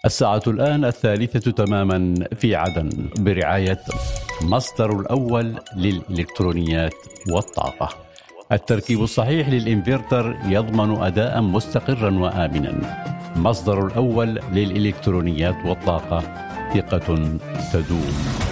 الساعة الآن 3 تماما في عدن برعاية مصدر الأول للإلكترونيات والطاقة. التركيب الصحيح للإنفرتر يضمن أداء مستقرا وآمنا. مصدر الأول للإلكترونيات والطاقة، ثقة تدوم.